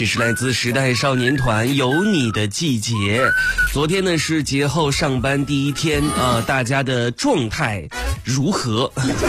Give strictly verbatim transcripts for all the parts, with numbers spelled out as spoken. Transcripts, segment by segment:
这是来自时代少年团有你的季节。昨天呢是节后上班第一天啊、呃，大家的状态如何？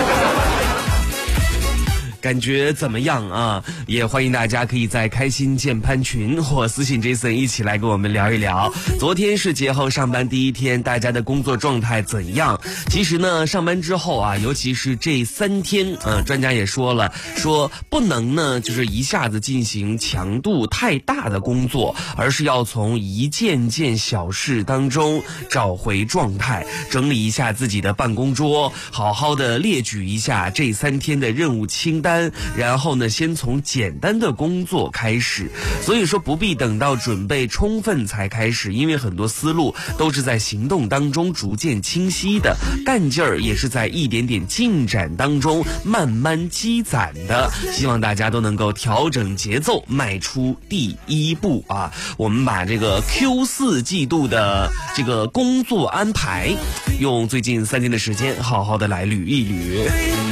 感觉怎么样啊？也欢迎大家可以在开心键盘群或私信 Jason 一起来跟我们聊一聊。昨天是节后上班第一天，大家的工作状态怎样？其实呢，上班之后啊，尤其是这三天，呃，专家也说了，说不能呢就是一下子进行强度太大的工作，而是要从一件件小事当中找回状态，整理一下自己的办公桌，好好的列举一下这三天的任务清单。然后呢，先从简单的工作开始，所以说不必等到准备充分才开始，因为很多思路都是在行动当中逐渐清晰的，干劲儿也是在一点点进展当中慢慢积攒的。希望大家都能够调整节奏，迈出第一步啊！我们把这个 Q 四季度的这个工作安排，用最近三天的时间好好的来捋一捋。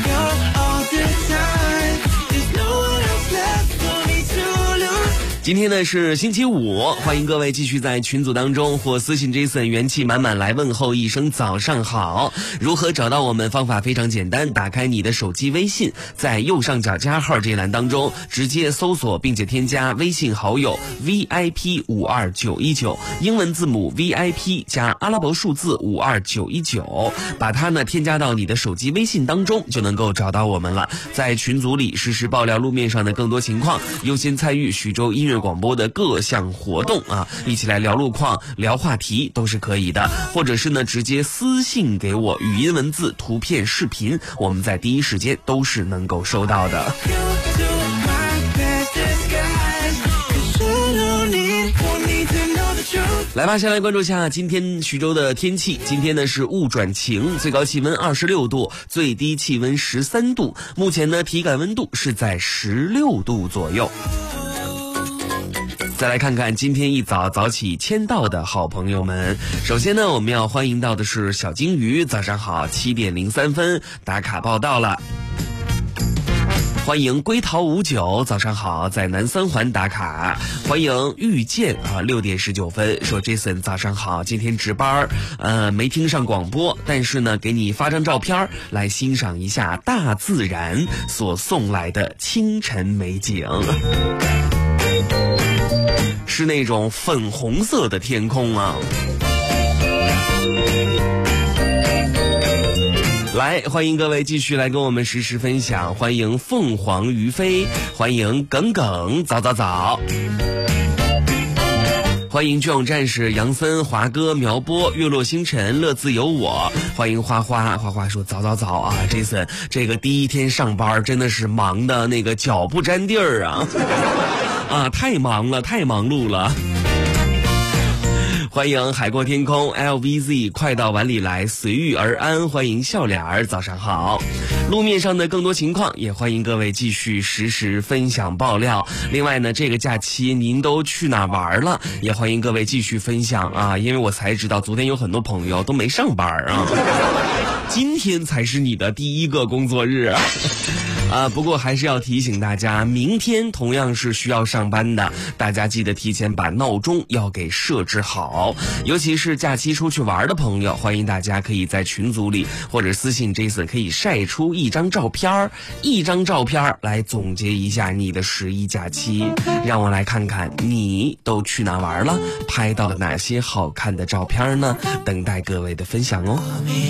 今天呢是星期五，欢迎各位继续在群组当中或私信 Jason 元气满满来问候一声早上好。如何找到我们？方法非常简单，打开你的手机微信，在右上角加号这一栏当中直接搜索并且添加微信好友 V I P 五二九一九， 英文字母 V I P 加阿拉伯数字五二九一九，把它呢添加到你的手机微信当中，就能够找到我们了。在群组里实时爆料路面上的更多情况，优先参与徐州音乐广播的各项活动啊，一起来聊路况、聊话题都是可以的，或者是呢直接私信给我，语音、文字、图片、视频，我们在第一时间都是能够收到的。来吧，先来关注一下今天徐州的天气。今天呢是雾转晴，最高气温二十六度，最低气温十三度，目前呢体感温度是在十六度左右。再来看看今天一早早起签到的好朋友们。首先呢，我们要欢迎到的是小金鱼，早上好，七点零三分打卡报到了。欢迎龟桃五九，早上好，在南三环打卡。欢迎遇见啊，六点十九分说 Jason 早上好，今天值班，呃，没听上广播，但是呢，给你发张照片来欣赏一下大自然所送来的清晨美景。是那种粉红色的天空啊。来，欢迎各位继续来跟我们实时分享。欢迎凤凰于飞，欢迎耿耿早早早，欢迎巨勇战士杨森、华哥、苗波、月落星辰、乐自有我，欢迎花花。花花说早早早啊 Jason 这个第一天上班真的是忙的那个脚不沾地儿啊啊，太忙了，太忙碌了。欢迎海阔天空 L V Z 快到碗里来，随遇而安。欢迎笑脸儿，早上好。路面上的更多情况也欢迎各位继续实时分享爆料。另外呢，这个假期您都去哪玩了？也欢迎各位继续分享啊，因为我才知道昨天有很多朋友都没上班啊，今天才是你的第一个工作日啊，不过还是要提醒大家，明天同样是需要上班的，大家记得提前把闹钟要给设置好。尤其是假期出去玩的朋友，欢迎大家可以在群组里或者私信 Jason 可以晒出一张照片，一张照片来总结一下你的十一假期，让我来看看你都去哪玩了，拍到了哪些好看的照片呢？等待各位的分享哦。